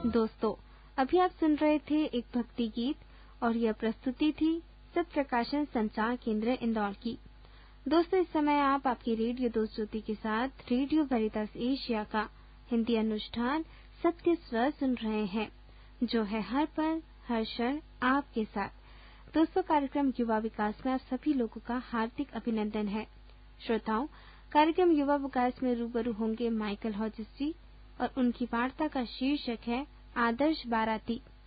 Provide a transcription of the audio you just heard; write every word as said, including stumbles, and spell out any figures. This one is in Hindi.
दोस्तों, अभी आप सुन रहे थे एक भक्ति गीत और यह प्रस्तुति थी सत्य प्रकाशन संचार केंद्र इंदौर की। दोस्तों, इस समय आप आपकी रेडियो दोस्त ज्योति के साथ रेडियो वेरितास एशिया का हिंदी अनुष्ठान सत्य स्वर सुन रहे हैं, जो है हर पल हर क्षण आपके साथ। दोस्तों, कार्यक्रम युवा विकास में आप सभी लोगों का हार्दिक अभिनंदन है। श्रोताओं, कार्यक्रम युवा विकास में रूबरू होंगे माइकल हॉजिस जी और उनकी वार्ता का शीर्षक है आदर्श बाराती।